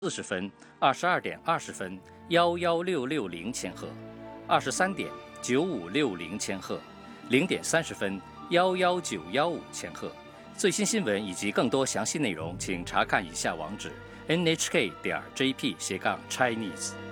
40分、22点20分11660千赫，23点9560千赫，0点30分11915千赫。最新新闻以及更多详细内容，请查看以下网址：nhk.jp/Chinese。